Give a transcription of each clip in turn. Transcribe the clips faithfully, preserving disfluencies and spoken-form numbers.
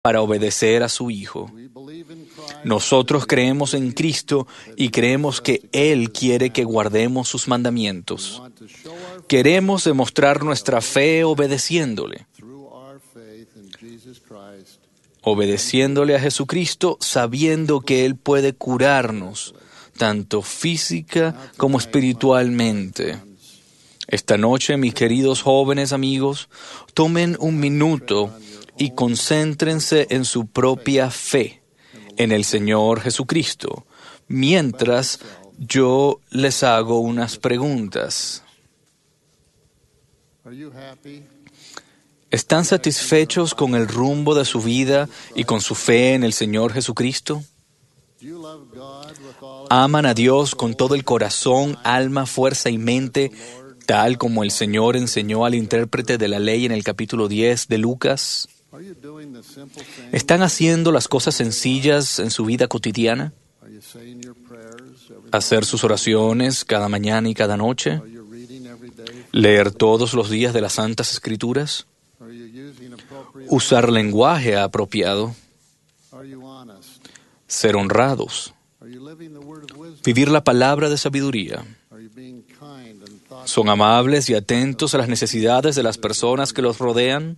para obedecer a su Hijo. Nosotros creemos en Cristo y creemos que Él quiere que guardemos sus mandamientos. Queremos demostrar nuestra fe obedeciéndole. Obedeciéndole a Jesucristo, sabiendo que Él puede curarnos, tanto física como espiritualmente. Esta noche, mis queridos jóvenes amigos, tomen un minuto y concéntrense en su propia fe, en el Señor Jesucristo, mientras yo les hago unas preguntas. ¿Están satisfechos con el rumbo de su vida y con su fe en el Señor Jesucristo? ¿Aman a Dios con todo el corazón, alma, fuerza y mente, tal como el Señor enseñó al intérprete de la ley en el capítulo diez de Lucas? ¿Están haciendo las cosas sencillas en su vida cotidiana? ¿Hacer sus oraciones cada mañana y cada noche? ¿Leer todos los días de las Santas Escrituras? ¿Usar lenguaje apropiado? ¿Ser honrados? ¿Vivir la palabra de sabiduría? ¿Son amables y atentos a las necesidades de las personas que los rodean?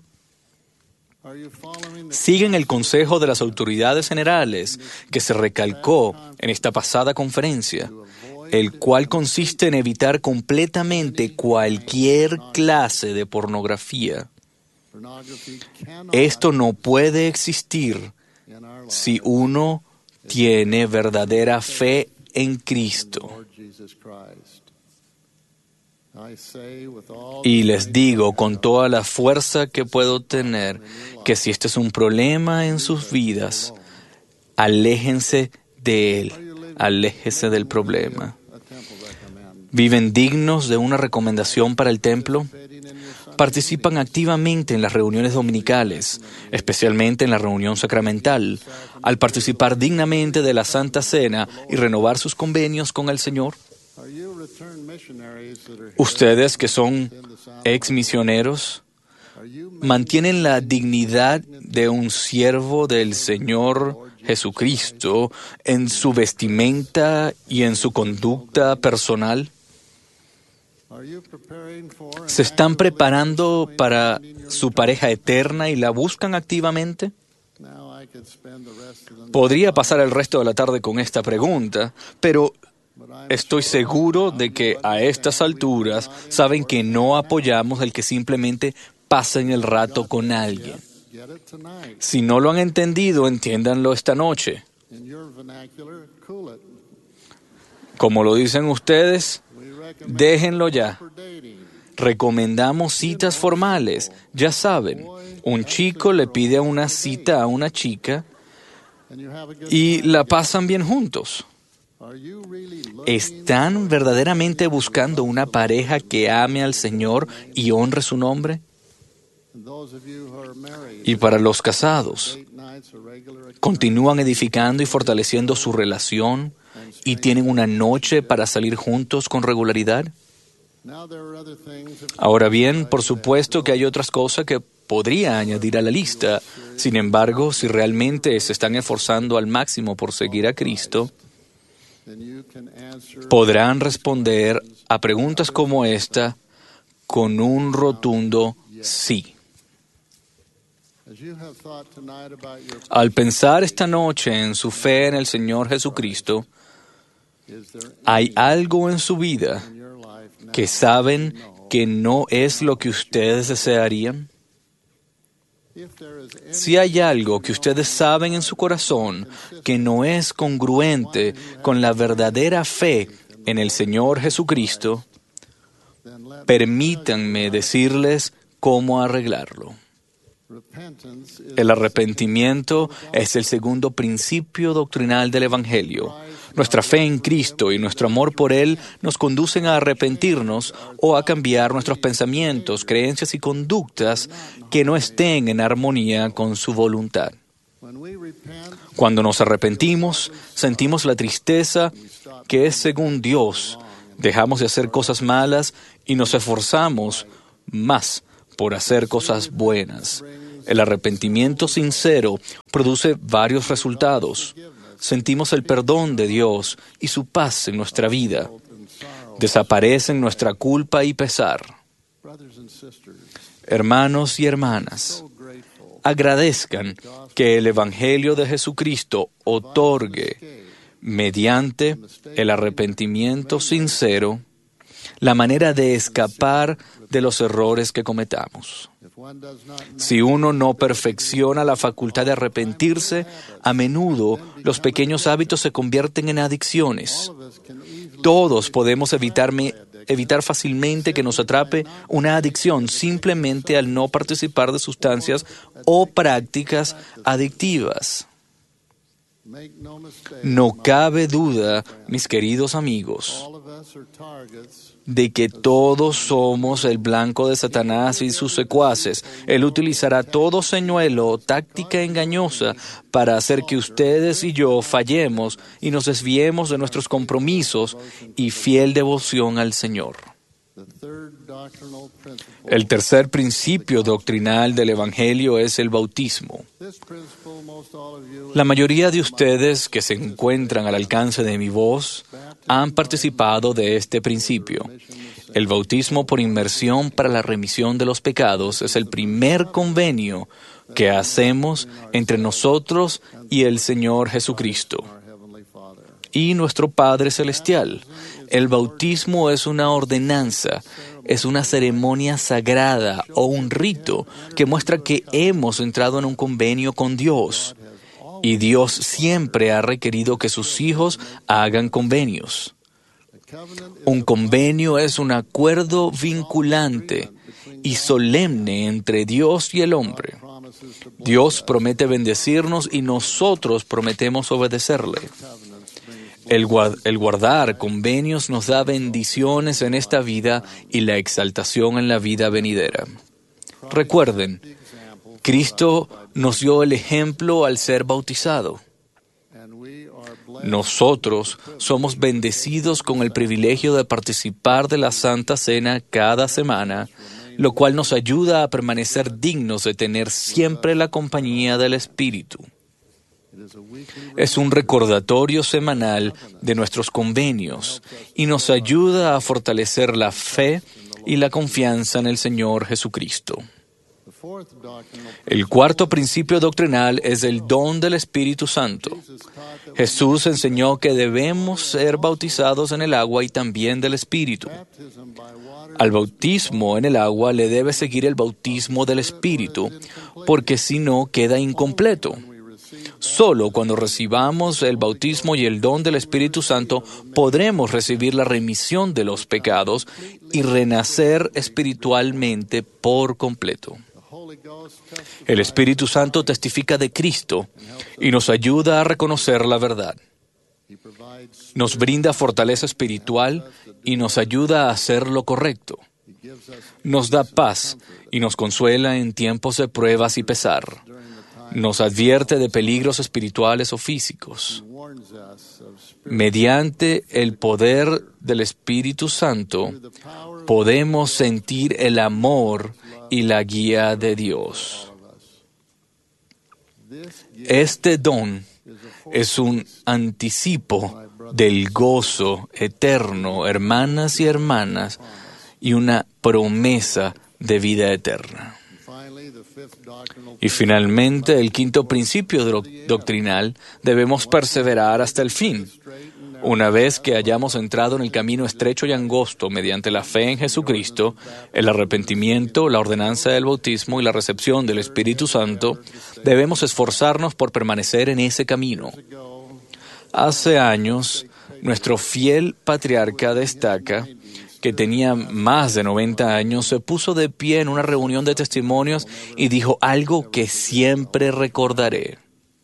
¿Siguen el consejo de las autoridades generales que se recalcó en esta pasada conferencia, el cual consiste en evitar completamente cualquier clase de pornografía? Esto no puede existir si uno tiene verdadera fe en Cristo. Y les digo con toda la fuerza que puedo tener que si este es un problema en sus vidas, aléjense de él, aléjense del problema. ¿Viven dignos de una recomendación para el templo? ¿Participan activamente en las reuniones dominicales, especialmente en la reunión sacramental, al participar dignamente de la Santa Cena y renovar sus convenios con el Señor? Ustedes que son ex misioneros, ¿mantienen la dignidad de un siervo del Señor Jesucristo en su vestimenta y en su conducta personal? ¿Se están preparando para su pareja eterna y la buscan activamente? Podría pasar el resto de la tarde con esta pregunta, pero estoy seguro de que a estas alturas saben que no apoyamos el que simplemente pasen el rato con alguien. Si no lo han entendido, entiéndanlo esta noche. Como lo dicen ustedes, déjenlo ya. Recomendamos citas formales. Ya saben, un chico le pide una cita a una chica y la pasan bien juntos. ¿Están verdaderamente buscando una pareja que ame al Señor y honre su nombre? Y para los casados, ¿continúan edificando y fortaleciendo su relación y tienen una noche para salir juntos con regularidad? Ahora bien, por supuesto que hay otras cosas que podría añadir a la lista. Sin embargo, si realmente se están esforzando al máximo por seguir a Cristo, podrán responder a preguntas como esta con un rotundo sí. Al pensar esta noche en su fe en el Señor Jesucristo, ¿hay algo en su vida que saben que no es lo que ustedes desearían? Si hay algo que ustedes saben en su corazón que no es congruente con la verdadera fe en el Señor Jesucristo, permítanme decirles cómo arreglarlo. El arrepentimiento es el segundo principio doctrinal del Evangelio. Nuestra fe en Cristo y nuestro amor por Él nos conducen a arrepentirnos o a cambiar nuestros pensamientos, creencias y conductas que no estén en armonía con su voluntad. Cuando nos arrepentimos, sentimos la tristeza que es según Dios. Dejamos de hacer cosas malas y nos esforzamos más por hacer cosas buenas. El arrepentimiento sincero produce varios resultados. Sentimos el perdón de Dios y su paz en nuestra vida. Desaparecen nuestra culpa y pesar. Hermanos y hermanas, agradezcan que el Evangelio de Jesucristo otorgue, mediante el arrepentimiento sincero, la manera de escapar de los errores que cometamos. Si uno no perfecciona la facultad de arrepentirse, a menudo los pequeños hábitos se convierten en adicciones. Todos podemos evitarme, evitar fácilmente que nos atrape una adicción simplemente al no participar de sustancias o prácticas adictivas. No cabe duda, mis queridos amigos, de que todos somos el blanco de Satanás y sus secuaces. Él utilizará todo señuelo o táctica engañosa para hacer que ustedes y yo fallemos y nos desviemos de nuestros compromisos y fiel devoción al Señor. El tercer principio doctrinal del Evangelio es el bautismo. La mayoría de ustedes que se encuentran al alcance de mi voz han participado de este principio. El bautismo por inmersión para la remisión de los pecados es el primer convenio que hacemos entre nosotros y el Señor Jesucristo y nuestro Padre Celestial. El bautismo es una ordenanza, es una ceremonia sagrada o un rito que muestra que hemos entrado en un convenio con Dios. Y Dios siempre ha requerido que sus hijos hagan convenios. Un convenio es un acuerdo vinculante y solemne entre Dios y el hombre. Dios promete bendecirnos y nosotros prometemos obedecerle. El, guard- el guardar convenios nos da bendiciones en esta vida y la exaltación en la vida venidera. Recuerden, Cristo nos dio el ejemplo al ser bautizado. Nosotros somos bendecidos con el privilegio de participar de la Santa Cena cada semana, lo cual nos ayuda a permanecer dignos de tener siempre la compañía del Espíritu. Es un recordatorio semanal de nuestros convenios y nos ayuda a fortalecer la fe y la confianza en el Señor Jesucristo. El cuarto principio doctrinal es el don del Espíritu Santo. Jesús enseñó que debemos ser bautizados en el agua y también del Espíritu. Al bautismo en el agua le debe seguir el bautismo del Espíritu, porque si no queda incompleto. Solo cuando recibamos el bautismo y el don del Espíritu Santo podremos recibir la remisión de los pecados y renacer espiritualmente por completo. El Espíritu Santo testifica de Cristo y nos ayuda a reconocer la verdad. Nos brinda fortaleza espiritual y nos ayuda a hacer lo correcto. Nos da paz y nos consuela en tiempos de pruebas y pesar. Nos advierte de peligros espirituales o físicos. Mediante el poder del Espíritu Santo, podemos sentir el amor y la guía de Dios. Este don es un anticipo del gozo eterno, hermanas y hermanas, y una promesa de vida eterna. Y finalmente, el quinto principio doctrinal, debemos perseverar hasta el fin. Una vez que hayamos entrado en el camino estrecho y angosto mediante la fe en Jesucristo, el arrepentimiento, la ordenanza del bautismo y la recepción del Espíritu Santo, debemos esforzarnos por permanecer en ese camino. Hace años, nuestro fiel patriarca destaca que tenía más de noventa años, se puso de pie en una reunión de testimonios y dijo algo que siempre recordaré.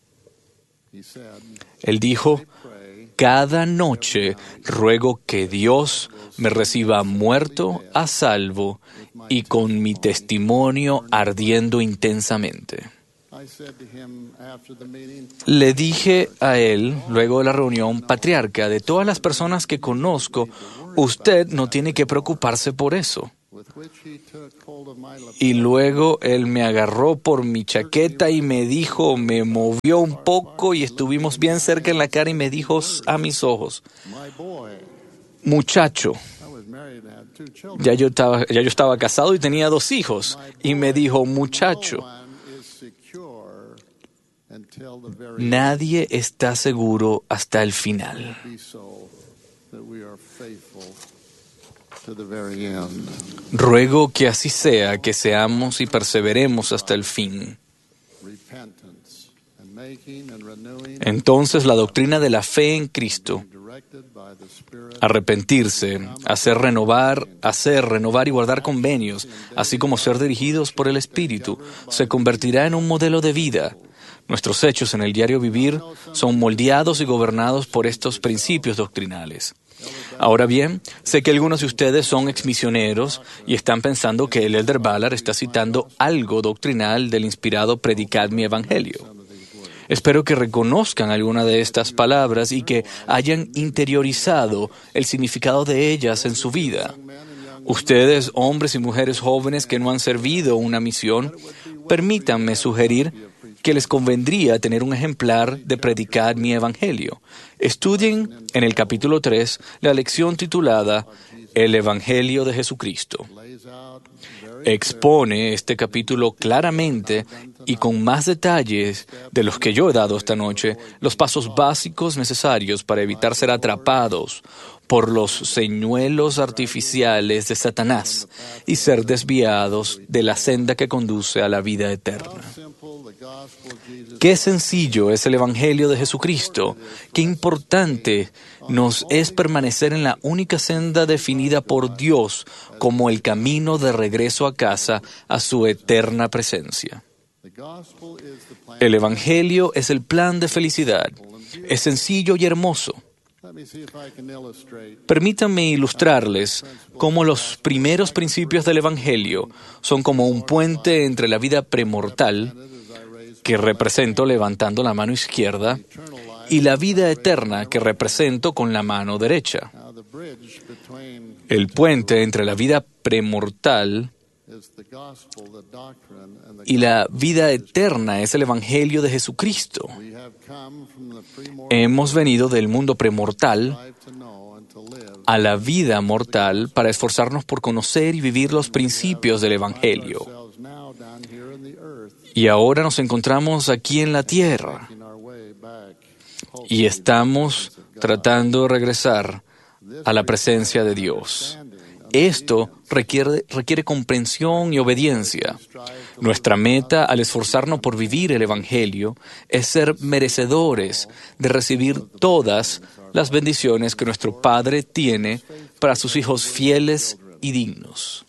Él dijo: cada noche ruego que Dios me reciba muerto a salvo y con mi testimonio ardiendo intensamente. Le dije a él, luego de la reunión: patriarca, de todas las personas que conozco, usted no tiene que preocuparse por eso. Y luego él me agarró por mi chaqueta y me dijo, me movió un poco y estuvimos bien cerca en la cara y me dijo a mis ojos, muchacho, ya yo estaba, ya yo estaba casado y tenía dos hijos, y me dijo, muchacho, nadie está seguro hasta el final. Ruego que así sea, que seamos y perseveremos hasta el fin. Entonces la doctrina de la fe en Cristo, arrepentirse, hacer renovar, hacer renovar y guardar convenios, así como ser dirigidos por el Espíritu, se convertirá en un modelo de vida. Nuestros hechos en el diario vivir son moldeados y gobernados por estos principios doctrinales. Ahora bien, sé que algunos de ustedes son exmisioneros y están pensando que el Elder Ballard está citando algo doctrinal del inspirado Predicad mi Evangelio. Espero que reconozcan alguna de estas palabras y que hayan interiorizado el significado de ellas en su vida. Ustedes, hombres y mujeres jóvenes que no han servido una misión, permítanme sugerir que les convendría tener un ejemplar de Predicad mi Evangelio. Estudien en el capítulo tres la lección titulada El Evangelio de Jesucristo. Expone este capítulo claramente y con más detalles de los que yo he dado esta noche, los pasos básicos necesarios para evitar ser atrapados por los señuelos artificiales de Satanás y ser desviados de la senda que conduce a la vida eterna. Qué sencillo es el Evangelio de Jesucristo, qué importante nos es permanecer en la única senda definida por Dios como el camino de regreso a casa a su eterna presencia. El Evangelio es el plan de felicidad, es sencillo y hermoso. Permítanme ilustrarles cómo los primeros principios del Evangelio son como un puente entre la vida premortal, que represento levantando la mano izquierda, y la vida eterna que represento con la mano derecha. El puente entre la vida premortal y la vida eterna es el Evangelio de Jesucristo. Hemos venido del mundo premortal a la vida mortal para esforzarnos por conocer y vivir los principios del Evangelio. Y ahora nos encontramos aquí en la tierra y estamos tratando de regresar a la presencia de Dios. Esto requiere, requiere comprensión y obediencia. Nuestra meta al esforzarnos por vivir el Evangelio es ser merecedores de recibir todas las bendiciones que nuestro Padre tiene para sus hijos fieles y dignos.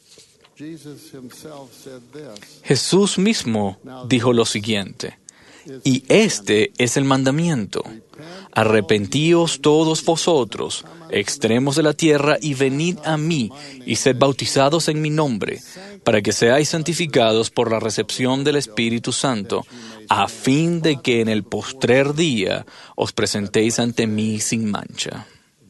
Jesús mismo dijo lo siguiente, y este es el mandamiento: arrepentíos todos vosotros, extremos de la tierra, y venid a mí, y sed bautizados en mi nombre, para que seáis santificados por la recepción del Espíritu Santo, a fin de que en el postrer día os presentéis ante mí sin mancha.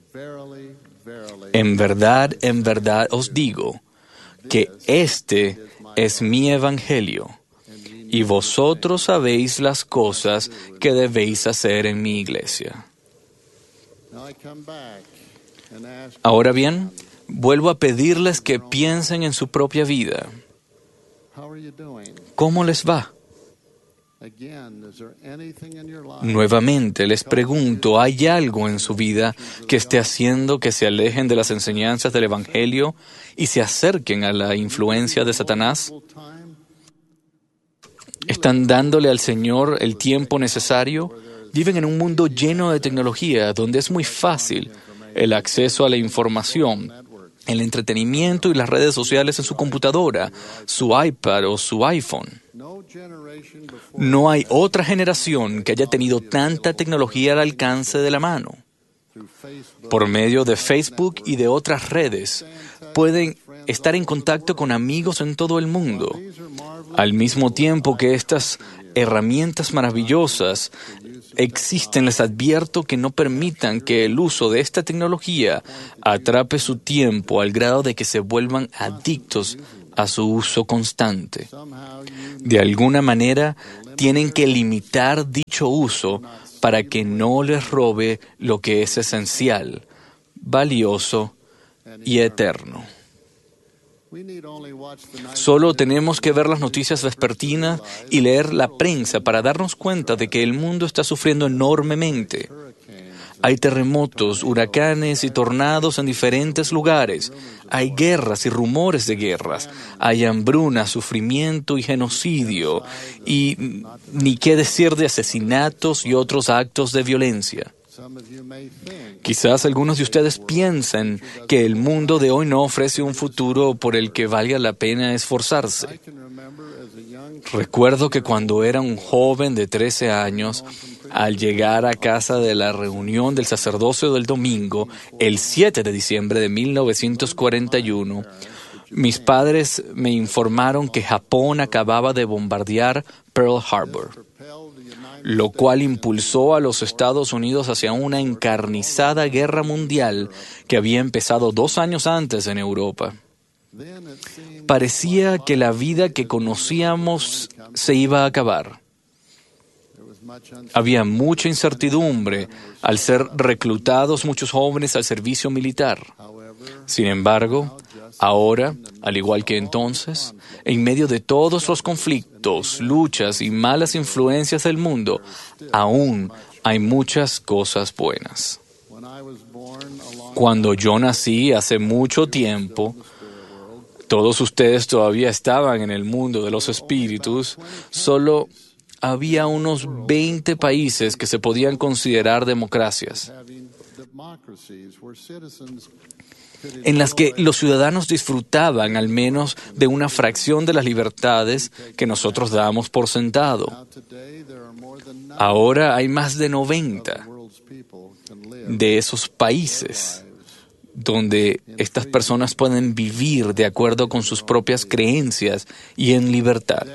En verdad, en verdad os digo, que este es mi Evangelio, y vosotros sabéis las cosas que debéis hacer en mi iglesia. Ahora bien, vuelvo a pedirles que piensen en su propia vida. ¿Cómo les va? Nuevamente les pregunto, ¿hay algo en su vida que esté haciendo que se alejen de las enseñanzas del Evangelio y se acerquen a la influencia de Satanás? ¿Están dándole al Señor el tiempo necesario? Viven en un mundo lleno de tecnología, donde es muy fácil el acceso a la información, el entretenimiento y las redes sociales en su computadora, su iPad o su iPhone. No hay otra generación que haya tenido tanta tecnología al alcance de la mano. Por medio de Facebook y de otras redes, pueden estar en contacto con amigos en todo el mundo. Al mismo tiempo que estas herramientas maravillosas existen, les advierto que no permitan que el uso de esta tecnología atrape su tiempo al grado de que se vuelvan adictos a su uso constante. De alguna manera, tienen que limitar dicho uso para que no les robe lo que es esencial, valioso y eterno. Solo tenemos que ver las noticias vespertinas y leer la prensa para darnos cuenta de que el mundo está sufriendo enormemente. Hay terremotos, huracanes y tornados en diferentes lugares. Hay guerras y rumores de guerras. Hay hambruna, sufrimiento y genocidio. Y ni qué decir de asesinatos y otros actos de violencia. Quizás algunos de ustedes piensen que el mundo de hoy no ofrece un futuro por el que valga la pena esforzarse. Recuerdo que cuando era un joven de trece años, al llegar a casa de la reunión del sacerdocio del domingo, el siete de diciembre de mil novecientos cuarenta y uno, mis padres me informaron que Japón acababa de bombardear Pearl Harbor, lo cual impulsó a los Estados Unidos hacia una encarnizada guerra mundial que había empezado dos años antes en Europa. Parecía que la vida que conocíamos se iba a acabar. Había mucha incertidumbre al ser reclutados muchos jóvenes al servicio militar. Sin embargo, ahora, al igual que entonces, en medio de todos los conflictos, luchas y malas influencias del mundo, aún hay muchas cosas buenas. Cuando yo nací hace mucho tiempo, todos ustedes todavía estaban en el mundo de los espíritus, solo había unos veinte países que se podían considerar democracias, en las que los ciudadanos disfrutaban al menos de una fracción de las libertades que nosotros damos por sentado. Ahora hay más de noventa de esos países donde estas personas pueden vivir de acuerdo con sus propias creencias y en libertad.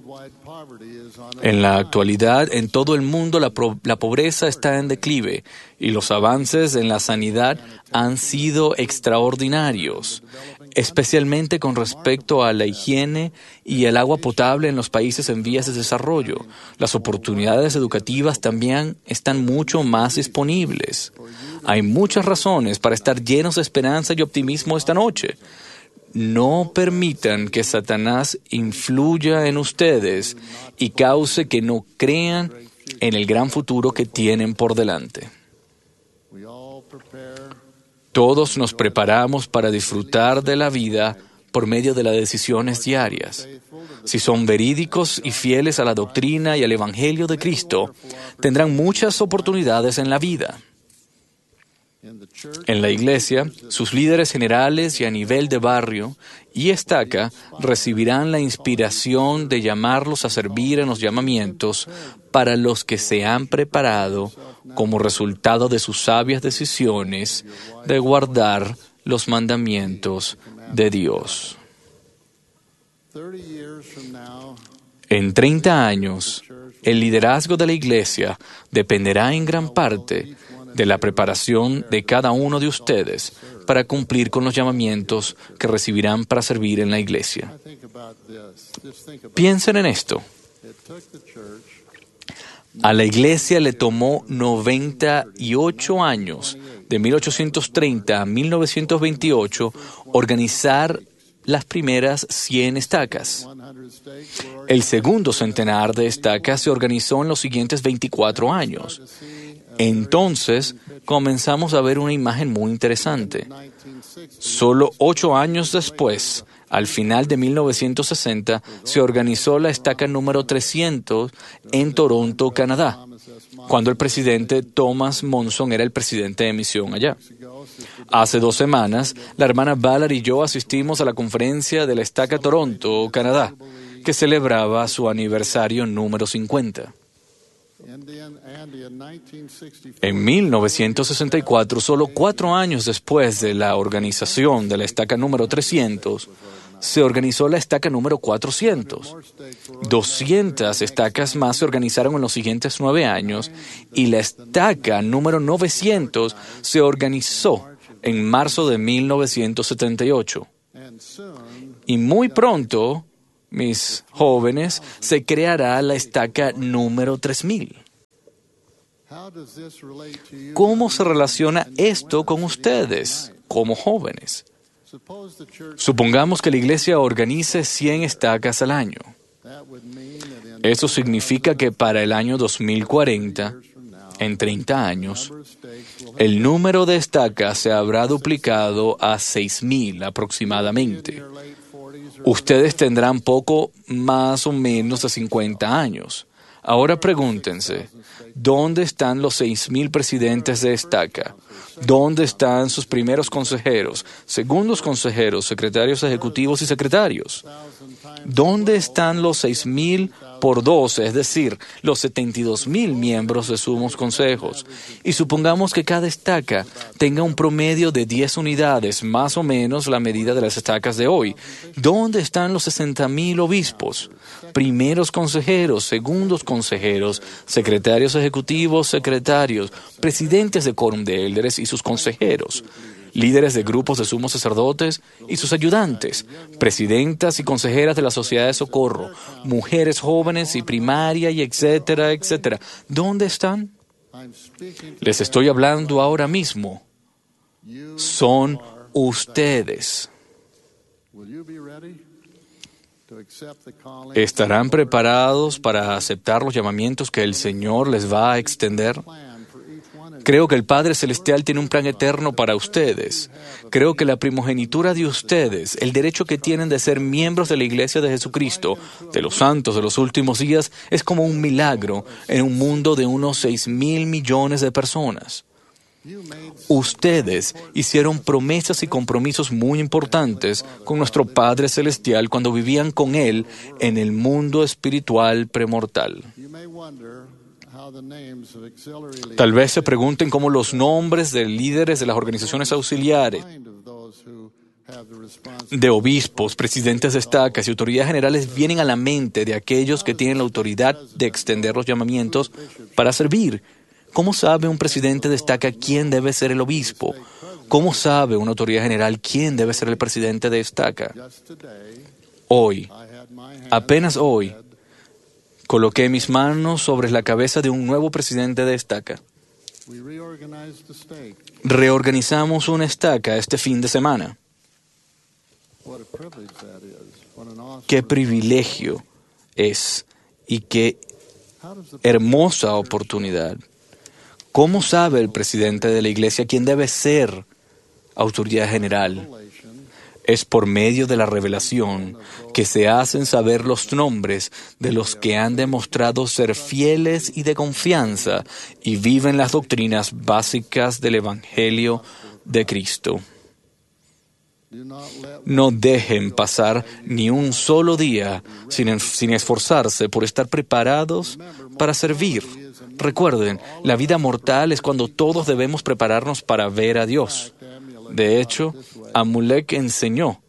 En la actualidad, en todo el mundo, la, pro- la pobreza está en declive y los avances en la sanidad han sido extraordinarios, especialmente con respecto a la higiene y el agua potable en los países en vías de desarrollo. Las oportunidades educativas también están mucho más disponibles. Hay muchas razones para estar llenos de esperanza y optimismo esta noche. No permitan que Satanás influya en ustedes y cause que no crean en el gran futuro que tienen por delante. Todos nos preparamos para disfrutar de la vida por medio de las decisiones diarias. Si son verídicos y fieles a la doctrina y al Evangelio de Cristo, tendrán muchas oportunidades en la vida. En la iglesia, sus líderes generales y a nivel de barrio y estaca recibirán la inspiración de llamarlos a servir en los llamamientos para los que se han preparado como resultado de sus sabias decisiones de guardar los mandamientos de Dios. En treinta años, el liderazgo de la iglesia dependerá en gran parte de la preparación de cada uno de ustedes para cumplir con los llamamientos que recibirán para servir en la iglesia. Piensen en esto. A la iglesia le tomó noventa y ocho años, de mil ochocientos treinta a mil novecientos veintiocho, organizar las primeras cien estacas. El segundo centenar de estacas se organizó en los siguientes veinticuatro años. Entonces, comenzamos a ver una imagen muy interesante. Solo ocho años después, al final de mil novecientos sesenta, se organizó la estaca número trescientos en Toronto, Canadá, cuando el presidente Thomas Monson era el presidente de misión allá. Hace dos semanas, la hermana Valerie y yo asistimos a la conferencia de la estaca Toronto, Canadá, que celebraba su aniversario número cincuenta. En mil novecientos sesenta y cuatro, solo cuatro años después de la organización de la estaca número trescientos, se organizó la estaca número cuatrocientos. doscientas estacas más se organizaron en los siguientes nueve años y la estaca número novecientos se organizó en marzo de mil novecientos setenta y ocho. Y muy pronto, mis jóvenes, se creará la estaca número tres mil. ¿Cómo se relaciona esto con ustedes como jóvenes? Supongamos que la iglesia organice cien estacas al año. Eso significa que para el año dos mil cuarenta, en treinta años, el número de estacas se habrá duplicado a seis mil aproximadamente. Ustedes tendrán poco más o menos de cincuenta años. Ahora pregúntense, ¿dónde están los seis mil presidentes de estaca? ¿Dónde están sus primeros consejeros, segundos consejeros, secretarios ejecutivos y secretarios? ¿Dónde están los seis mil por doce, es decir, los setenta y dos mil miembros de sumos consejos? Y supongamos que cada estaca tenga un promedio de diez unidades, más o menos la medida de las estacas de hoy. ¿Dónde están los sesenta mil obispos, primeros consejeros, segundos consejeros, secretarios ejecutivos, secretarios, presidentes de quórum de élderes y sus consejeros, líderes de grupos de sumos sacerdotes y sus ayudantes, presidentas y consejeras de la sociedad de socorro, mujeres jóvenes y primaria y etcétera, etcétera? ¿Dónde están? Les estoy hablando ahora mismo. Son ustedes. ¿Estarán preparados para aceptar los llamamientos que el Señor les va a extender? Creo que el Padre Celestial tiene un plan eterno para ustedes. Creo que la primogenitura de ustedes, el derecho que tienen de ser miembros de la Iglesia de Jesucristo, de los santos de los últimos días, es como un milagro en un mundo de unos seis mil millones de personas. Ustedes hicieron promesas y compromisos muy importantes con nuestro Padre Celestial cuando vivían con Él en el mundo espiritual premortal. Tal vez se pregunten cómo los nombres de líderes de las organizaciones auxiliares, de obispos, presidentes de estacas y autoridades generales vienen a la mente de aquellos que tienen la autoridad de extender los llamamientos para servir. ¿Cómo sabe un presidente de estaca quién debe ser el obispo? ¿Cómo sabe una autoridad general quién debe ser el presidente de estaca? Hoy, apenas hoy, coloqué mis manos sobre la cabeza de un nuevo presidente de estaca. Reorganizamos una estaca este fin de semana. Qué privilegio es y qué hermosa oportunidad. ¿Cómo sabe el presidente de la iglesia quién debe ser autoridad general? Es por medio de la revelación que se hacen saber los nombres de los que han demostrado ser fieles y de confianza y viven las doctrinas básicas del Evangelio de Cristo. No dejen pasar ni un solo día sin, sin esforzarse por estar preparados para servir. Recuerden, la vida mortal es cuando todos debemos prepararnos para ver a Dios. De hecho, Amulek enseñó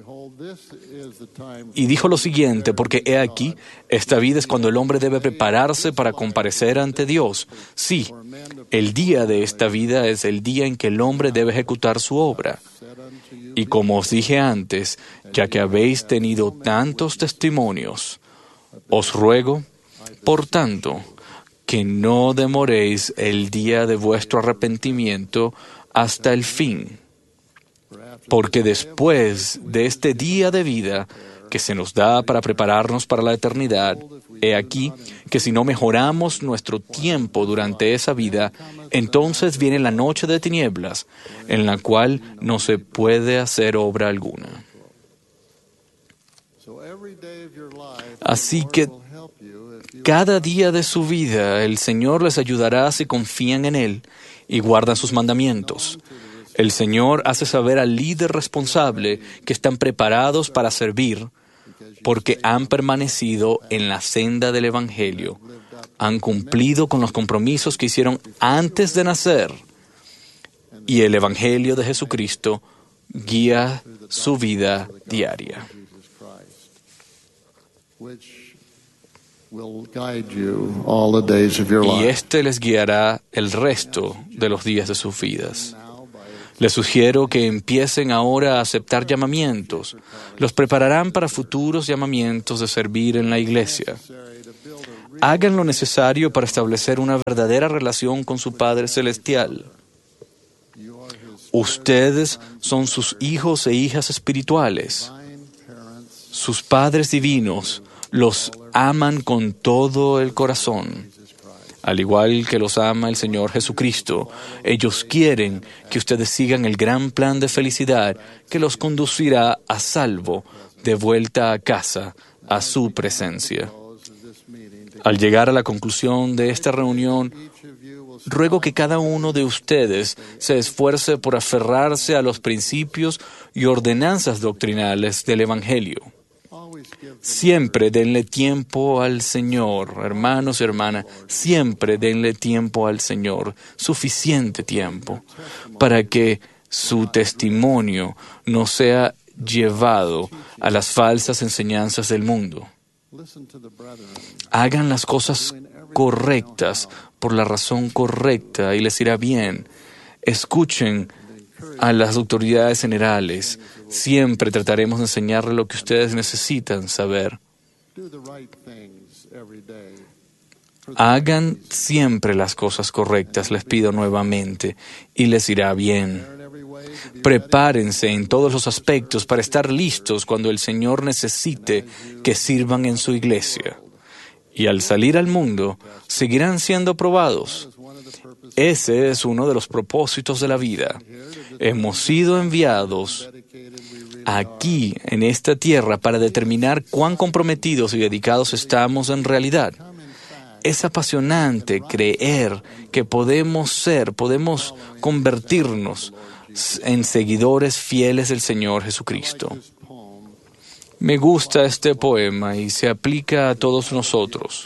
y dijo lo siguiente, porque he aquí, esta vida es cuando el hombre debe prepararse para comparecer ante Dios. Sí, el día de esta vida es el día en que el hombre debe ejecutar su obra. Y como os dije antes, ya que habéis tenido tantos testimonios, os ruego, por tanto, que no demoréis el día de vuestro arrepentimiento hasta el fin. Porque después de este día de vida que se nos da para prepararnos para la eternidad, he aquí que si no mejoramos nuestro tiempo durante esa vida, entonces viene la noche de tinieblas, en la cual no se puede hacer obra alguna. Así que cada día de su vida el Señor les ayudará si confían en Él y guardan sus mandamientos. El Señor hace saber al líder responsable que están preparados para servir porque han permanecido en la senda del Evangelio, han cumplido con los compromisos que hicieron antes de nacer y el Evangelio de Jesucristo guía su vida diaria. y éste les guiará el resto de los días de sus vidas. Les sugiero que empiecen ahora a aceptar llamamientos. Los prepararán para futuros llamamientos de servir en la iglesia. Hagan lo necesario para establecer una verdadera relación con su Padre Celestial. Ustedes son sus hijos e hijas espirituales. Sus padres divinos los aman con todo el corazón. Al igual que los ama el Señor Jesucristo, ellos quieren que ustedes sigan el gran plan de felicidad que los conducirá a salvo de vuelta a casa, a su presencia. Al llegar a la conclusión de esta reunión, ruego que cada uno de ustedes se esfuerce por aferrarse a los principios y ordenanzas doctrinales del Evangelio. Siempre denle tiempo al Señor, hermanos y hermanas, siempre denle tiempo al Señor, suficiente tiempo, para que su testimonio no sea llevado a las falsas enseñanzas del mundo. Hagan las cosas correctas por la razón correcta y les irá bien. Escuchen a las autoridades generales. Siempre trataremos de enseñarles lo que ustedes necesitan saber. Hagan siempre las cosas correctas, les pido nuevamente, y les irá bien. Prepárense en todos los aspectos para estar listos cuando el Señor necesite que sirvan en su iglesia. Y al salir al mundo, seguirán siendo probados. Ese es uno de los propósitos de la vida. Hemos sido enviados aquí, en esta tierra, para determinar cuán comprometidos y dedicados estamos en realidad. Es apasionante creer que podemos ser, podemos convertirnos en seguidores fieles del Señor Jesucristo. Me gusta este poema y se aplica a todos nosotros.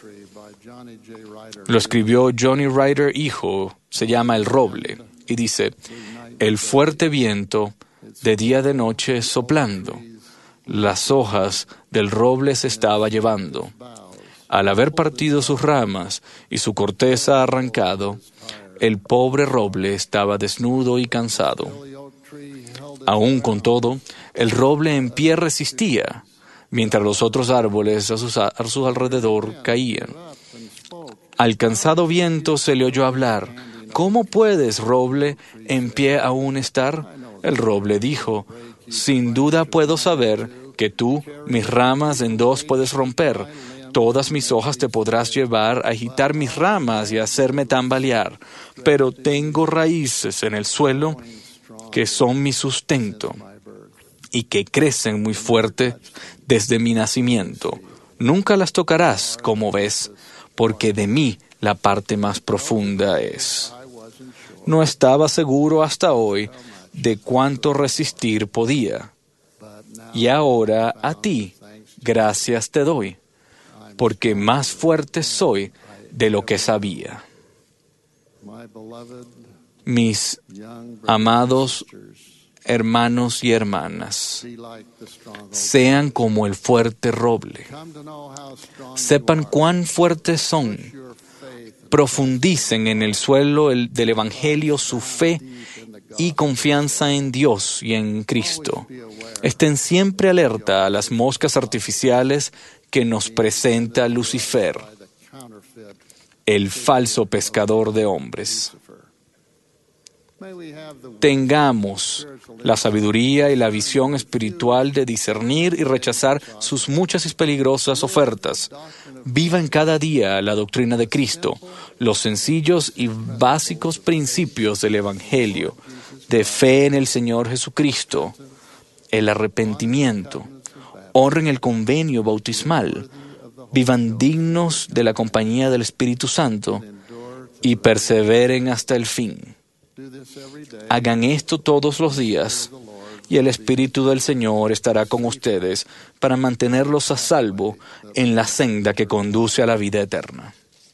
Lo escribió Johnny Ryder, hijo, se llama El Roble, y dice: el fuerte viento de día de noche soplando, las hojas del roble se estaba llevando. Al haber partido sus ramas y su corteza arrancado, el pobre roble estaba desnudo y cansado. Aún con todo, el roble en pie resistía, mientras los otros árboles a, sus, a su alrededor caían. Al cansado viento se le oyó hablar: ¿cómo puedes, roble, en pie aún estar? El roble dijo: sin duda puedo saber que tú mis ramas en dos puedes romper. Todas mis hojas te podrás llevar, a agitar mis ramas y hacerme tambalear. Pero tengo raíces en el suelo que son mi sustento y que crecen muy fuerte desde mi nacimiento. Nunca las tocarás, como ves, porque de mí la parte más profunda es. No estaba seguro hasta hoy de cuánto resistir podía. Y ahora a ti, gracias te doy, porque más fuerte soy de lo que sabía. Mis amados hermanos y hermanas, sean como el fuerte roble. Sepan cuán fuertes son. Profundicen en el suelo el, del Evangelio su fe y confianza en Dios y en Cristo. Estén siempre alerta a las moscas artificiales que nos presenta Lucifer, el falso pescador de hombres. Tengamos la sabiduría y la visión espiritual de discernir y rechazar sus muchas y peligrosas ofertas. Vivan cada día la doctrina de Cristo, los sencillos y básicos principios del Evangelio, de fe en el Señor Jesucristo, el arrepentimiento. Honren el convenio bautismal. Vivan dignos de la compañía del Espíritu Santo y perseveren hasta el fin. Hagan esto todos los días y el Espíritu del Señor estará con ustedes para mantenerlos a salvo en la senda que conduce a la vida eterna.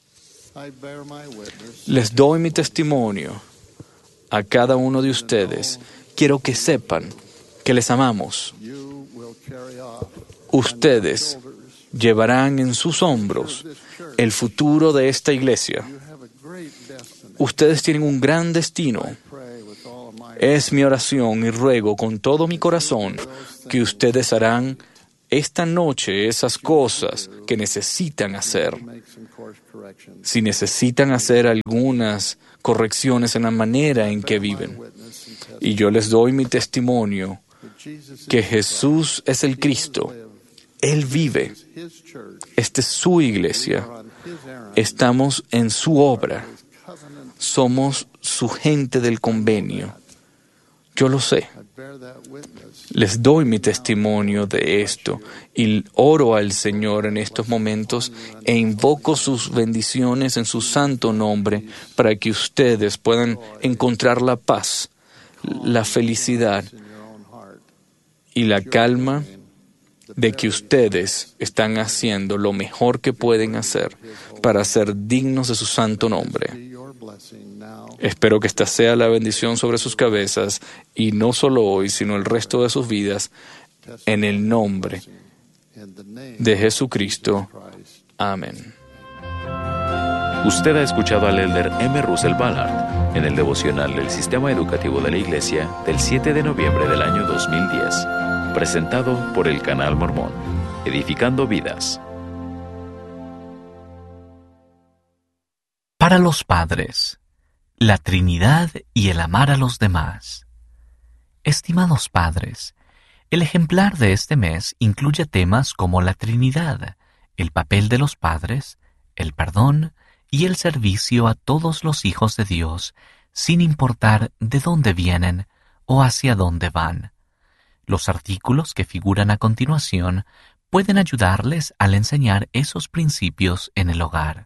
Les doy mi testimonio a cada uno de ustedes. Quiero que sepan que les amamos. Ustedes llevarán en sus hombros el futuro de esta iglesia. Ustedes tienen un gran destino. Es mi oración y ruego con todo mi corazón que ustedes harán esta noche esas cosas que necesitan hacer. Si necesitan hacer algunas correcciones en la manera en que viven. Y yo les doy mi testimonio que Jesús es el Cristo. Él vive. Esta es su iglesia. Estamos en su obra. Somos su gente del convenio. Yo lo sé. Les doy mi testimonio de esto y oro al Señor en estos momentos e invoco sus bendiciones en su santo nombre para que ustedes puedan encontrar la paz, la felicidad y la calma de que ustedes están haciendo lo mejor que pueden hacer para ser dignos de su santo nombre. Espero que esta sea la bendición sobre sus cabezas y no solo hoy, sino el resto de sus vidas, en el nombre de Jesucristo. Amén. Usted ha escuchado al elder M. Russell Ballard en el devocional del Sistema Educativo de la Iglesia del siete de noviembre del año dos mil diez, presentado por el Canal Mormón, edificando vidas. Para los padres, la Trinidad y el amar a los demás. Estimados padres, el ejemplar de este mes incluye temas como la Trinidad, el papel de los padres, el perdón y el servicio a todos los hijos de Dios, sin importar de dónde vienen o hacia dónde van. Los artículos que figuran a continuación pueden ayudarles al enseñar esos principios en el hogar.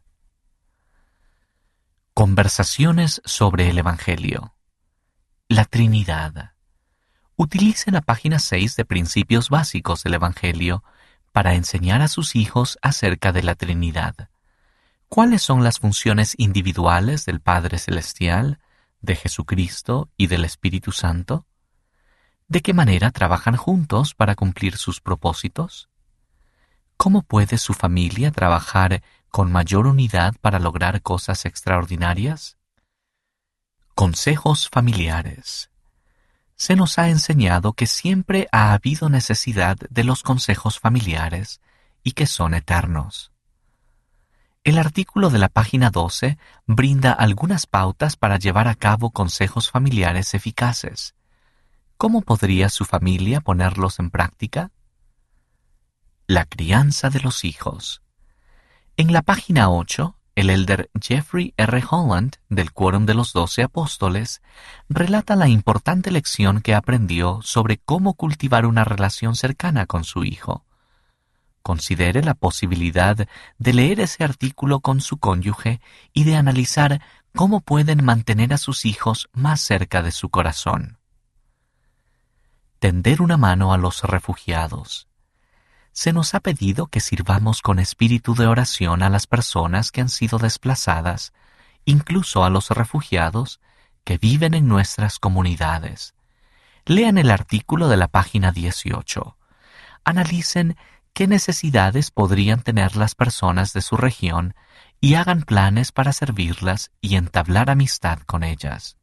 Conversaciones sobre el Evangelio. La Trinidad. Utilicen la página seis de Principios Básicos del Evangelio para enseñar a sus hijos acerca de la Trinidad. ¿Cuáles son las funciones individuales del Padre Celestial, de Jesucristo y del Espíritu Santo? ¿De qué manera trabajan juntos para cumplir sus propósitos? ¿Cómo puede su familia trabajar con mayor unidad para lograr cosas extraordinarias? Consejos familiares. Se nos ha enseñado que siempre ha habido necesidad de los consejos familiares y que son eternos. El artículo de la página doce brinda algunas pautas para llevar a cabo consejos familiares eficaces. ¿Cómo podría su familia ponerlos en práctica? La crianza de los hijos. En la página ocho, el elder Jeffrey R. Holland, del Quórum de los Doce Apóstoles, relata la importante lección que aprendió sobre cómo cultivar una relación cercana con su hijo. Considere la posibilidad de leer ese artículo con su cónyuge y de analizar cómo pueden mantener a sus hijos más cerca de su corazón. Tender una mano a los refugiados. Se nos ha pedido que sirvamos con espíritu de oración a las personas que han sido desplazadas, incluso a los refugiados que viven en nuestras comunidades. Lean el artículo de la página dieciocho. Analicen qué necesidades podrían tener las personas de su región y hagan planes para servirlas y entablar amistad con ellas.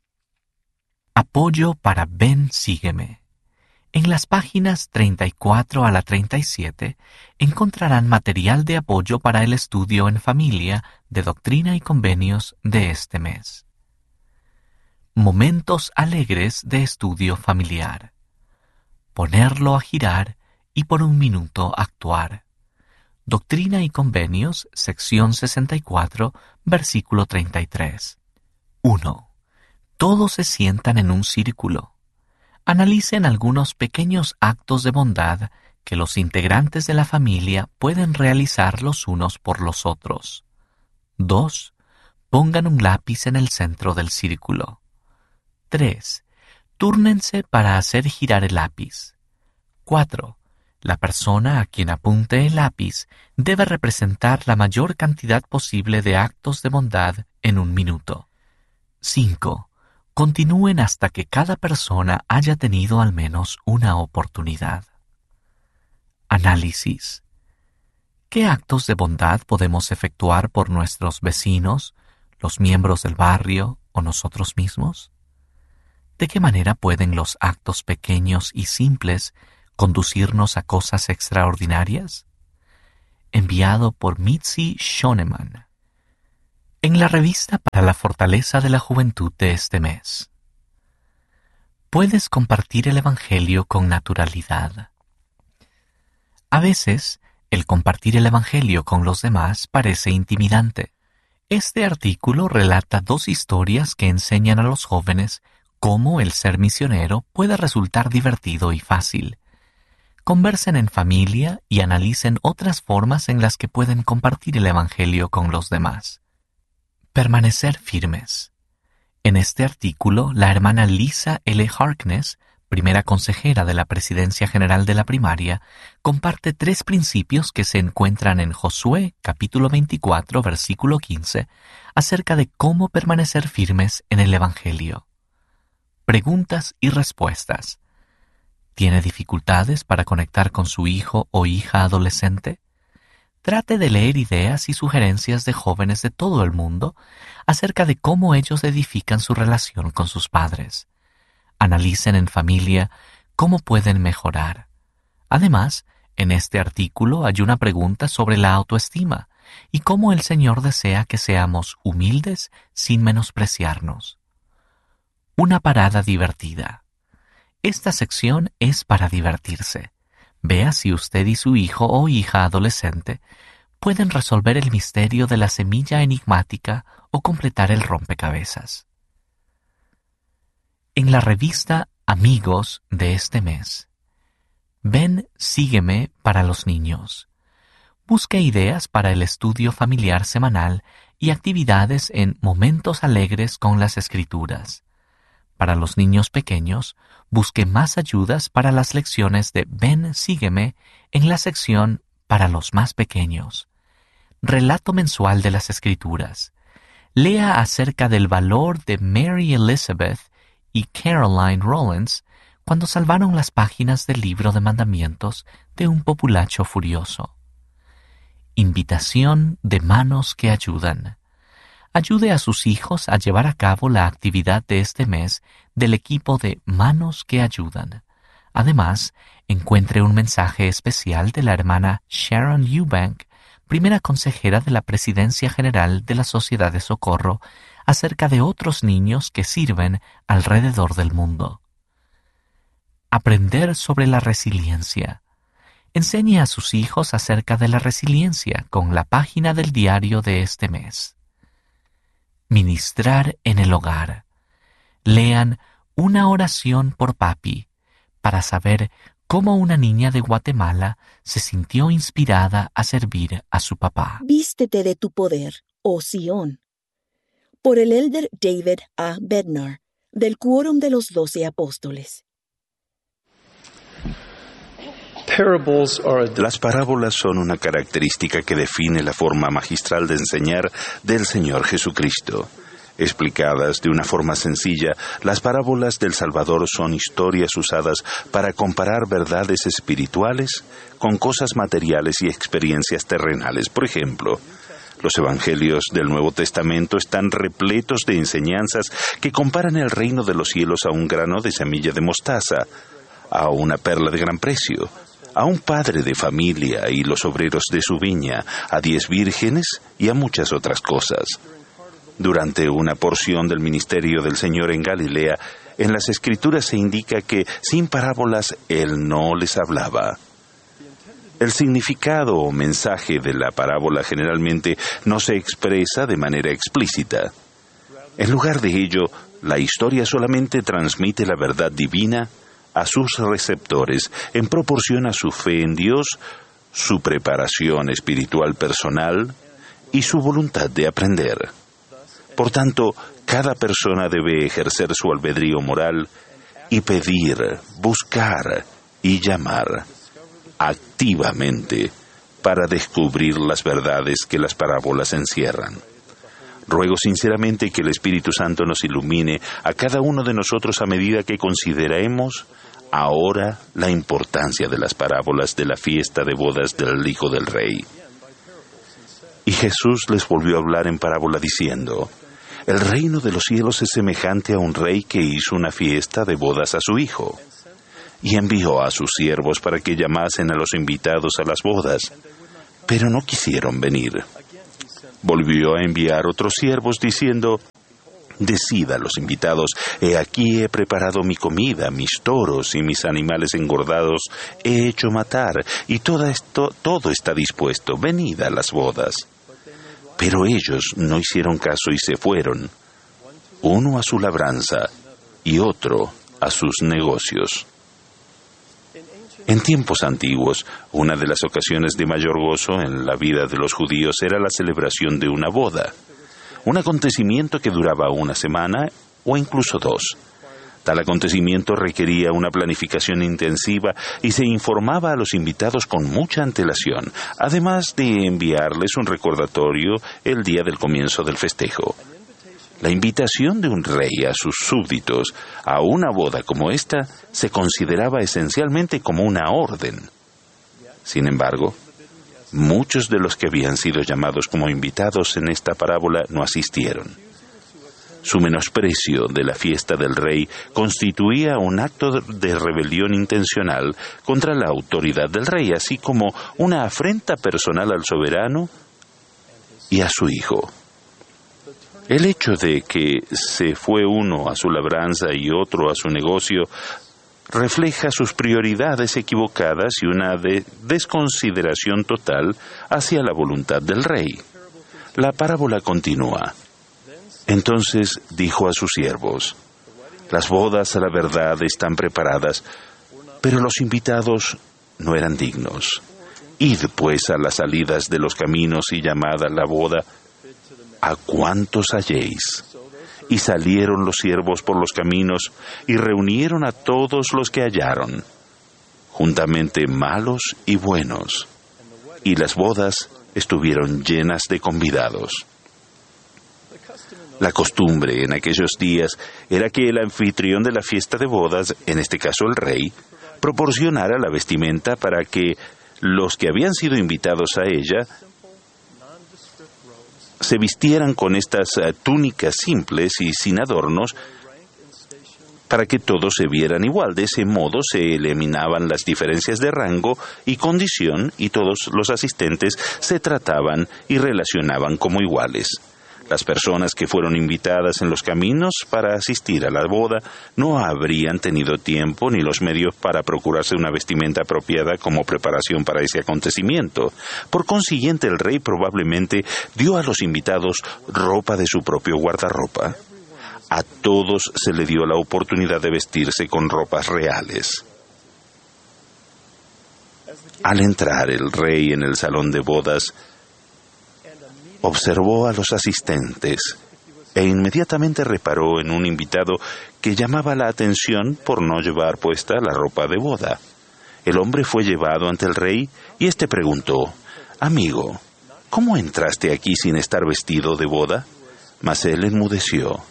Apoyo para Ven, Sígueme. En las páginas treinta y cuatro a la treinta y siete encontrarán material de apoyo para el estudio en familia de Doctrina y Convenios de este mes. Momentos alegres de estudio familiar. Ponerlo a girar y por un minuto actuar. Doctrina y Convenios, sección sesenta y cuatro, versículo treinta y tres. uno. Todos se sientan en un círculo. Analicen algunos pequeños actos de bondad que los integrantes de la familia pueden realizar los unos por los otros. dos. Pongan un lápiz en el centro del círculo. tres. Túrnense para hacer girar el lápiz. cuatro. La persona a quien apunte el lápiz debe representar la mayor cantidad posible de actos de bondad en un minuto. cinco. Continúen hasta que cada persona haya tenido al menos una oportunidad. Análisis. ¿Qué actos de bondad podemos efectuar por nuestros vecinos, los miembros del barrio o nosotros mismos? ¿De qué manera pueden los actos pequeños y simples conducirnos a cosas extraordinarias? Enviado por Mitzi Shoneman. En la revista para la fortaleza de la juventud de este mes. Puedes compartir el Evangelio con naturalidad. A veces, el compartir el Evangelio con los demás parece intimidante. Este artículo relata dos historias que enseñan a los jóvenes cómo el ser misionero puede resultar divertido y fácil. Conversen en familia y analicen otras formas en las que pueden compartir el Evangelio con los demás. Permanecer firmes. En este artículo, la hermana Lisa L. Harkness, primera consejera de la Presidencia General de la Primaria, comparte tres principios que se encuentran en Josué, capítulo veinticuatro, versículo quince, acerca de cómo permanecer firmes en el Evangelio. Preguntas y respuestas. ¿Tiene dificultades para conectar con su hijo o hija adolescente? Trate de leer ideas y sugerencias de jóvenes de todo el mundo acerca de cómo ellos edifican su relación con sus padres. Analicen en familia cómo pueden mejorar. Además, en este artículo hay una pregunta sobre la autoestima y cómo el Señor desea que seamos humildes sin menospreciarnos. Una parada divertida. Esta sección es para divertirse. Vea si usted y su hijo o hija adolescente pueden resolver el misterio de la semilla enigmática o completar el rompecabezas. En la revista Amigos de este mes, Ven, sígueme para los niños. Busque ideas para el estudio familiar semanal y actividades en Momentos Alegres con las Escrituras. Para los niños pequeños, busque más ayudas para las lecciones de Ven, sígueme en la sección Para los más pequeños. Relato mensual de las Escrituras. Lea acerca del valor de Mary Elizabeth y Caroline Rollins cuando salvaron las páginas del libro de mandamientos de un populacho furioso. Invitación de manos que ayudan. Ayude a sus hijos a llevar a cabo la actividad de este mes del equipo de Manos que Ayudan. Además, encuentre un mensaje especial de la hermana Sharon Eubank, primera consejera de la Presidencia General de la Sociedad de Socorro, acerca de otros niños que sirven alrededor del mundo. Aprender sobre la resiliencia. Enseñe a sus hijos acerca de la resiliencia con la página del diario de este mes. Ministrar en el hogar. Lean Una oración por papi para saber cómo una niña de Guatemala se sintió inspirada a servir a su papá. Vístete de tu poder, oh Sión. Por el elder David A. Bednar, del Quórum de los Doce Apóstoles. Las parábolas son una característica que define la forma magistral de enseñar del Señor Jesucristo. Explicadas de una forma sencilla, las parábolas del Salvador son historias usadas para comparar verdades espirituales con cosas materiales y experiencias terrenales. Por ejemplo, los evangelios del Nuevo Testamento están repletos de enseñanzas que comparan el reino de los cielos a un grano de semilla de mostaza, a una perla de gran precio, a un padre de familia y los obreros de su viña, a diez vírgenes y a muchas otras cosas. Durante una porción del ministerio del Señor en Galilea, en las Escrituras se indica que sin parábolas Él no les hablaba. El significado o mensaje de la parábola generalmente no se expresa de manera explícita. En lugar de ello, la historia solamente transmite la verdad divina a sus receptores en proporción a su fe en Dios, su preparación espiritual personal y su voluntad de aprender. Por tanto, cada persona debe ejercer su albedrío moral y pedir, buscar y llamar activamente para descubrir las verdades que las parábolas encierran. Ruego sinceramente que el Espíritu Santo nos ilumine a cada uno de nosotros a medida que consideremos ahora la importancia de las parábolas de la fiesta de bodas del Hijo del Rey. Y Jesús les volvió a hablar en parábola diciendo: el reino de los cielos es semejante a un rey que hizo una fiesta de bodas a su hijo, y envió a sus siervos para que llamasen a los invitados a las bodas, pero no quisieron venir. Volvió a enviar otros siervos diciendo: decid a los invitados, he aquí he preparado mi comida, mis toros y mis animales engordados he hecho matar, y todo esto, todo está dispuesto, venid a las bodas. Pero ellos no hicieron caso y se fueron, uno a su labranza y otro a sus negocios. En tiempos antiguos, una de las ocasiones de mayor gozo en la vida de los judíos era la celebración de una boda, un acontecimiento que duraba una semana o incluso dos. Tal acontecimiento requería una planificación intensiva y se informaba a los invitados con mucha antelación, además de enviarles un recordatorio el día del comienzo del festejo. La invitación de un rey a sus súbditos a una boda como esta se consideraba esencialmente como una orden. Sin embargo, muchos de los que habían sido llamados como invitados en esta parábola no asistieron. Su menosprecio de la fiesta del rey constituía un acto de rebelión intencional contra la autoridad del rey, así como una afrenta personal al soberano y a su hijo. El hecho de que se fue uno a su labranza y otro a su negocio refleja sus prioridades equivocadas y una de desconsideración total hacia la voluntad del rey. La parábola continúa. Entonces dijo a sus siervos: las bodas a la verdad están preparadas, pero los invitados no eran dignos. Id pues a las salidas de los caminos y llamad a la boda a cuantos halléis. Y salieron los siervos por los caminos y reunieron a todos los que hallaron, juntamente malos y buenos, y las bodas estuvieron llenas de convidados. La costumbre en aquellos días era que el anfitrión de la fiesta de bodas, en este caso el rey, proporcionara la vestimenta para que los que habían sido invitados a ella se vistieran con estas uh, túnicas simples y sin adornos, para que todos se vieran igual. De ese modo se eliminaban las diferencias de rango y condición y todos los asistentes se trataban y relacionaban como iguales. Las personas que fueron invitadas en los caminos para asistir a la boda no habrían tenido tiempo ni los medios para procurarse una vestimenta apropiada como preparación para ese acontecimiento. Por consiguiente, el rey probablemente dio a los invitados ropa de su propio guardarropa. A todos se le dio la oportunidad de vestirse con ropas reales. Al entrar el rey en el salón de bodas, observó a los asistentes e inmediatamente reparó en un invitado que llamaba la atención por no llevar puesta la ropa de boda. El hombre fue llevado ante el rey y éste preguntó: «Amigo, ¿cómo entraste aquí sin estar vestido de boda?» Mas él enmudeció.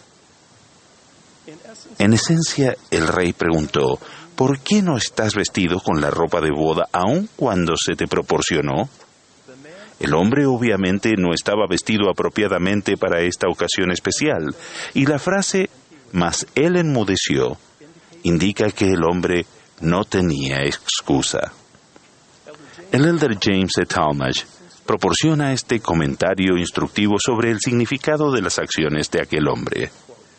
En esencia, el rey preguntó: «¿Por qué no estás vestido con la ropa de boda aun cuando se te proporcionó?» El hombre obviamente no estaba vestido apropiadamente para esta ocasión especial, y la frase «mas él enmudeció» indica que el hombre no tenía excusa. El elder James E. Talmage proporciona este comentario instructivo sobre el significado de las acciones de aquel hombre.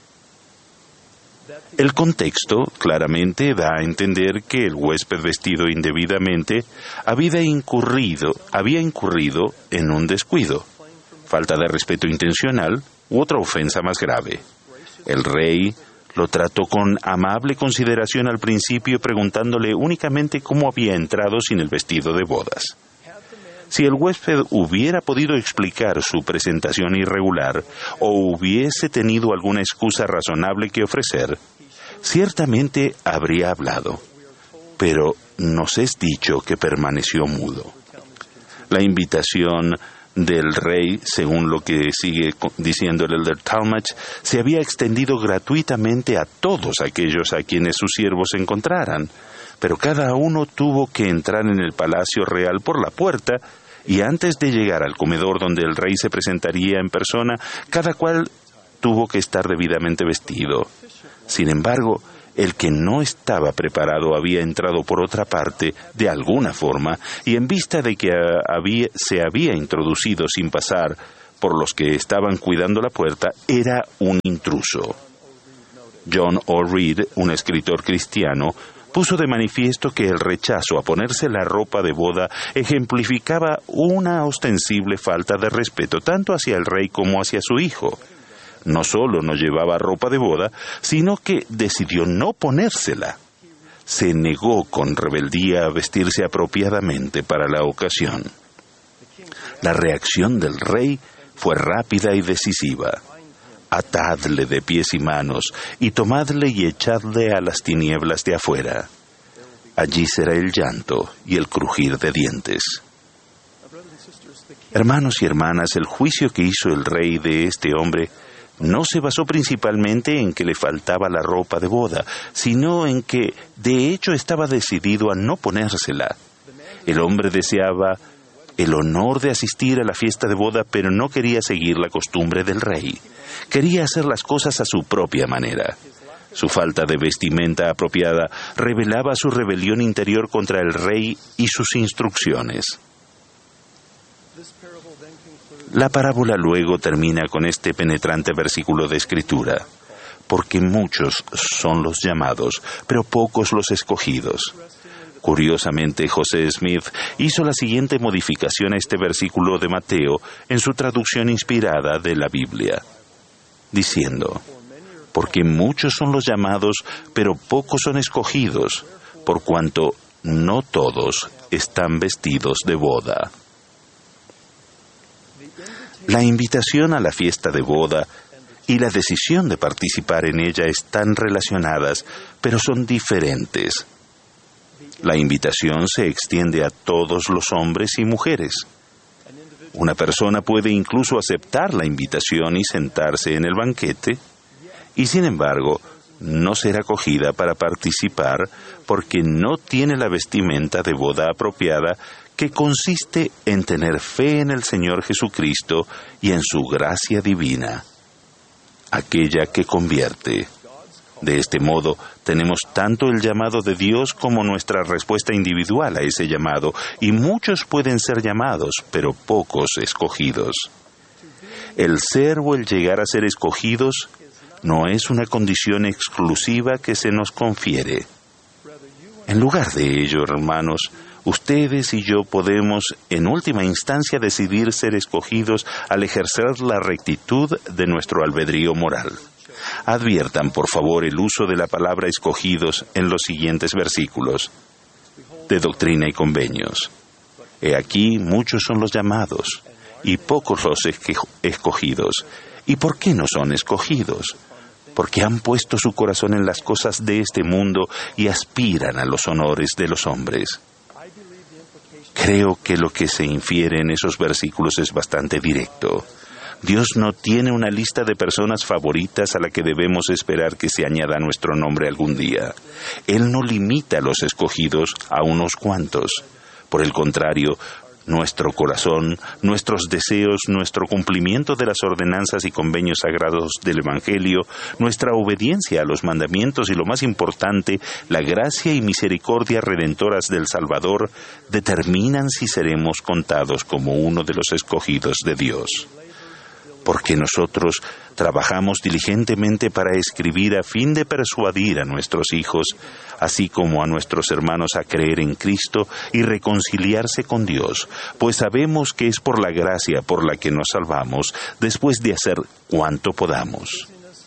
El contexto claramente da a entender que el huésped vestido indebidamente había incurrido, había incurrido en un descuido, falta de respeto intencional u otra ofensa más grave. El rey lo trató con amable consideración al principio, preguntándole únicamente cómo había entrado sin el vestido de bodas. Si el huésped hubiera podido explicar su presentación irregular o hubiese tenido alguna excusa razonable que ofrecer, ciertamente habría hablado, pero nos es dicho que permaneció mudo. La invitación del rey, según lo que sigue diciendo el elder Talmage, se había extendido gratuitamente a todos aquellos a quienes sus siervos se encontraran, pero cada uno tuvo que entrar en el palacio real por la puerta Y antes de llegar al comedor donde el rey se presentaría en persona, cada cual tuvo que estar debidamente vestido. Sin embargo, el que no estaba preparado había entrado por otra parte, de alguna forma, y en vista de que había, se había introducido sin pasar por los que estaban cuidando la puerta, era un intruso. John O. Reed, un escritor cristiano, puso de manifiesto que el rechazo a ponerse la ropa de boda ejemplificaba una ostensible falta de respeto tanto hacia el rey como hacia su hijo. No solo no llevaba ropa de boda, sino que decidió no ponérsela. Se negó con rebeldía a vestirse apropiadamente para la ocasión. La reacción del rey fue rápida y decisiva. Atadle de pies y manos, y tomadle y echadle a las tinieblas de afuera. Allí será el llanto y el crujir de dientes. Hermanos y hermanas, el juicio que hizo el rey de este hombre no se basó principalmente en que le faltaba la ropa de boda, sino en que, de hecho, estaba decidido a no ponérsela. El hombre deseaba el honor de asistir a la fiesta de boda, pero no quería seguir la costumbre del rey. Quería hacer las cosas a su propia manera. Su falta de vestimenta apropiada revelaba su rebelión interior contra el rey y sus instrucciones. La parábola luego termina con este penetrante versículo de Escritura: porque muchos son los llamados, pero pocos los escogidos. Curiosamente, José Smith hizo la siguiente modificación a este versículo de Mateo en su traducción inspirada de la Biblia, diciendo: porque muchos son los llamados, pero pocos son escogidos, por cuanto no todos están vestidos de boda. La invitación a la fiesta de boda y la decisión de participar en ella están relacionadas, pero son diferentes. La invitación se extiende a todos los hombres y mujeres. Una persona puede incluso aceptar la invitación y sentarse en el banquete, y sin embargo, no ser acogida para participar porque no tiene la vestimenta de boda apropiada, que consiste en tener fe en el Señor Jesucristo y en su gracia divina, aquella que convierte. De este modo, tenemos tanto el llamado de Dios como nuestra respuesta individual a ese llamado, y muchos pueden ser llamados, pero pocos escogidos. El ser o el llegar a ser escogidos no es una condición exclusiva que se nos confiere. En lugar de ello, hermanos, ustedes y yo podemos, en última instancia, decidir ser escogidos al ejercer la rectitud de nuestro albedrío moral. Adviertan, por favor, el uso de la palabra escogidos en los siguientes versículos de Doctrina y Convenios. He aquí, muchos son los llamados, y pocos los escogidos. ¿Y por qué no son escogidos? Porque han puesto su corazón en las cosas de este mundo y aspiran a los honores de los hombres. Creo que lo que se infiere en esos versículos es bastante directo. Dios no tiene una lista de personas favoritas a la que debemos esperar que se añada nuestro nombre algún día. Él no limita a los escogidos a unos cuantos. Por el contrario, nuestro corazón, nuestros deseos, nuestro cumplimiento de las ordenanzas y convenios sagrados del Evangelio, nuestra obediencia a los mandamientos y, lo más importante, la gracia y misericordia redentoras del Salvador, determinan si seremos contados como uno de los escogidos de Dios. Porque nosotros trabajamos diligentemente para escribir a fin de persuadir a nuestros hijos, así como a nuestros hermanos, a creer en Cristo y reconciliarse con Dios, pues sabemos que es por la gracia por la que nos salvamos, después de hacer cuanto podamos.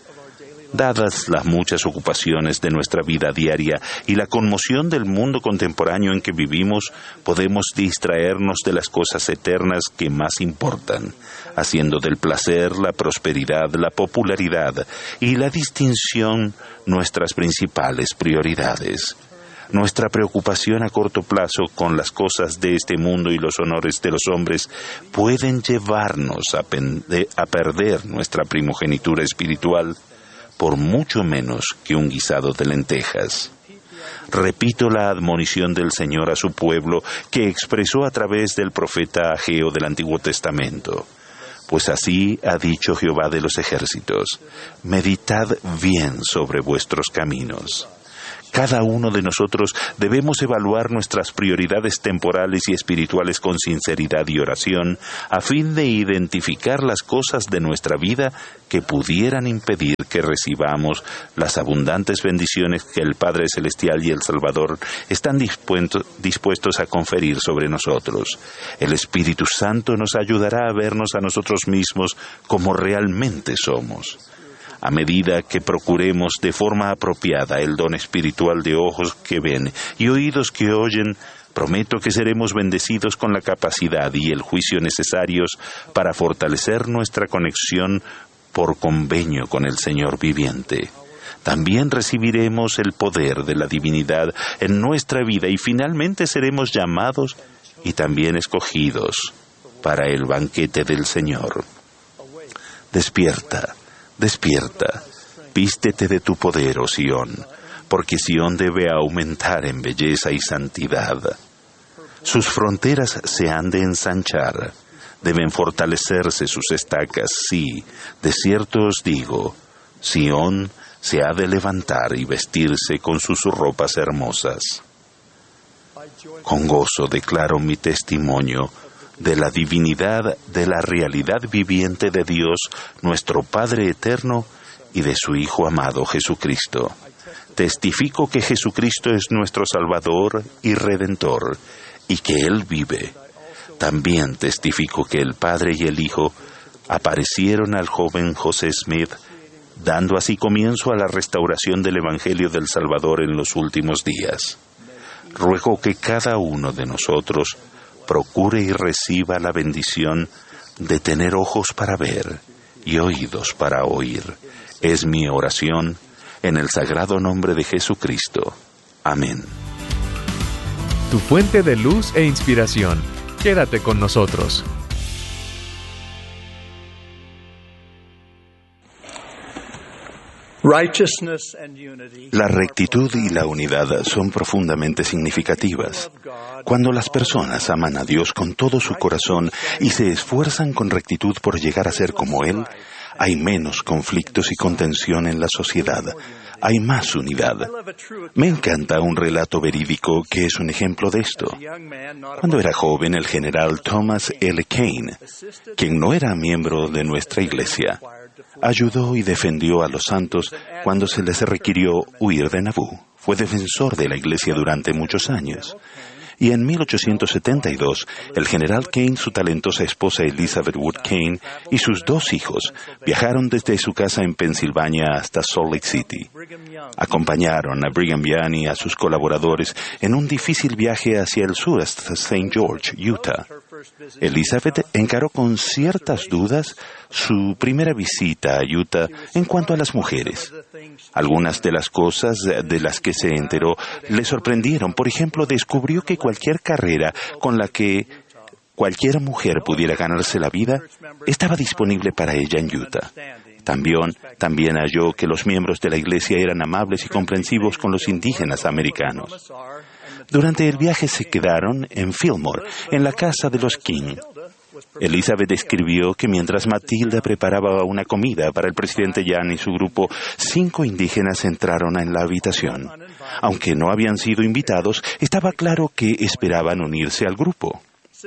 Dadas las muchas ocupaciones de nuestra vida diaria y la conmoción del mundo contemporáneo en que vivimos, podemos distraernos de las cosas eternas que más importan, haciendo del placer, la prosperidad, la popularidad y la distinción nuestras principales prioridades. Nuestra preocupación a corto plazo con las cosas de este mundo y los honores de los hombres pueden llevarnos a, pende- a perder nuestra primogenitura espiritual por mucho menos que un guisado de lentejas. Repito la admonición del Señor a su pueblo que expresó a través del profeta Ageo del Antiguo Testamento. Pues así ha dicho Jehová de los ejércitos: meditad bien sobre vuestros caminos. Cada uno de nosotros debemos evaluar nuestras prioridades temporales y espirituales con sinceridad y oración, a fin de identificar las cosas de nuestra vida que pudieran impedir que recibamos las abundantes bendiciones que el Padre Celestial y el Salvador están dispuestos, dispuestos a conferir sobre nosotros. El Espíritu Santo nos ayudará a vernos a nosotros mismos como realmente somos. A medida que procuremos de forma apropiada el don espiritual de ojos que ven y oídos que oyen, prometo que seremos bendecidos con la capacidad y el juicio necesarios para fortalecer nuestra conexión por convenio con el Señor viviente. También recibiremos el poder de la divinidad en nuestra vida y finalmente seremos llamados y también escogidos para el banquete del Señor. Despierta. Despierta, vístete de tu poder, oh Sión, porque Sión debe aumentar en belleza y santidad. Sus fronteras se han de ensanchar, deben fortalecerse sus estacas, sí, de cierto os digo, Sión se ha de levantar y vestirse con sus ropas hermosas. Con gozo declaro mi testimonio de la divinidad, de la realidad viviente de Dios, nuestro Padre eterno, y de su Hijo amado Jesucristo. Testifico que Jesucristo es nuestro Salvador y Redentor, y que Él vive. También testifico que el Padre y el Hijo aparecieron al joven José Smith, dando así comienzo a la restauración del Evangelio del Salvador en los últimos días. Ruego que cada uno de nosotros procure y reciba la bendición de tener ojos para ver y oídos para oír. Es mi oración en el sagrado nombre de Jesucristo. Amén. Tu fuente de luz e inspiración. Quédate con nosotros. La rectitud y la unidad son profundamente significativas. Cuando las personas aman a Dios con todo su corazón y se esfuerzan con rectitud por llegar a ser como Él, hay menos conflictos y contención en la sociedad. Hay más unidad. Me encanta un relato verídico que es un ejemplo de esto. Cuando era joven, el general Thomas L. Kane, quien no era miembro de nuestra iglesia, ayudó y defendió a los santos cuando se les requirió huir de Nabú. Fue defensor de la iglesia durante muchos años. Y en mil ochocientos setenta y dos, el general Kane, su talentosa esposa Elizabeth Wood Kane y sus dos hijos viajaron desde su casa en Pensilvania hasta Salt Lake City. Acompañaron a Brigham Young y a sus colaboradores en un difícil viaje hacia el sur hasta Saint George, Utah. Elizabeth encaró con ciertas dudas su primera visita a Utah en cuanto a las mujeres. Algunas de las cosas de las que se enteró le sorprendieron. Por ejemplo, descubrió que cualquier carrera con la que cualquier mujer pudiera ganarse la vida estaba disponible para ella en Utah. También, también halló que los miembros de la iglesia eran amables y comprensivos con los indígenas americanos. Durante el viaje se quedaron en Fillmore, en la casa de los King. Elizabeth escribió que mientras Matilda preparaba una comida para el presidente Young y su grupo, cinco indígenas entraron en la habitación. Aunque no habían sido invitados, estaba claro que esperaban unirse al grupo.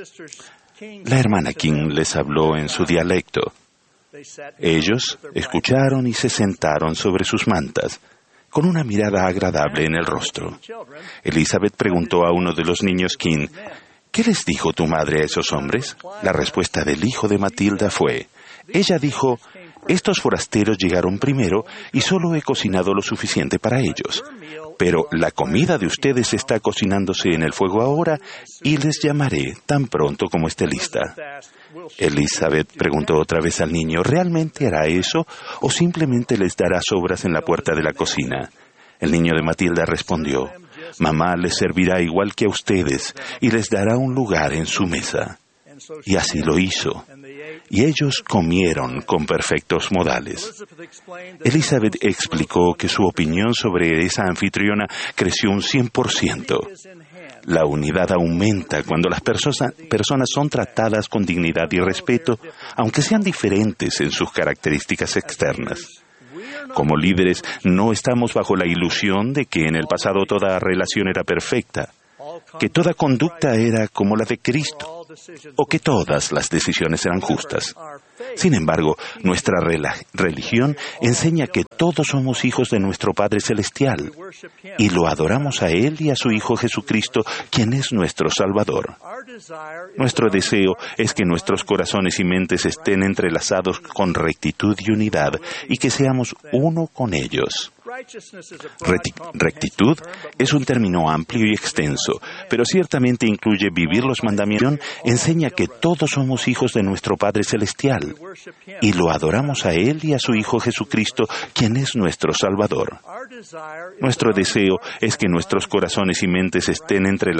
La hermana King les habló en su dialecto. Ellos escucharon y se sentaron sobre sus mantas, con una mirada agradable en el rostro. Elizabeth preguntó a uno de los niños King, ¿qué les dijo tu madre a esos hombres? La respuesta del hijo de Matilda fue, ella dijo, estos forasteros llegaron primero y solo he cocinado lo suficiente para ellos. Pero la comida de ustedes está cocinándose en el fuego ahora y les llamaré tan pronto como esté lista. Elizabeth preguntó otra vez al niño, ¿realmente hará eso o simplemente les dará sobras en la puerta de la cocina? El niño de Matilda respondió, mamá les servirá igual que a ustedes y les dará un lugar en su mesa. Y así lo hizo. y ellos comieron con perfectos modales. Elizabeth explicó que su opinión sobre esa anfitriona creció un cien por ciento. La unidad aumenta cuando las personas, personas son tratadas con dignidad y respeto, aunque sean diferentes en sus características externas. Como líderes, no estamos bajo la ilusión de que en el pasado toda relación era perfecta, que toda conducta era como la de Cristo, o que todas las decisiones eran justas. Sin embargo, nuestra religión enseña que todos somos hijos de nuestro Padre Celestial y lo adoramos a Él y a su Hijo Jesucristo, quien es nuestro Salvador. Nuestro deseo es que nuestros corazones y mentes estén entrelazados con rectitud y unidad y que seamos uno con ellos. Rectitud es un término amplio y extenso, pero ciertamente incluye vivir los mandamientos. Enseña que todos somos hijos de nuestro Padre Celestial y lo adoramos a Él y a su Hijo Jesucristo, quien es nuestro Salvador. Nuestro deseo es que nuestros corazones y mentes estén entrelazados